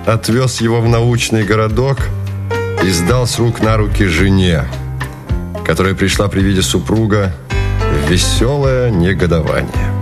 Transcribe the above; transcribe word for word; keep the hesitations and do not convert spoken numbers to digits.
отвез его в научный городок и сдал с рук на руки жене, которая пришла при виде супруга в веселое негодование.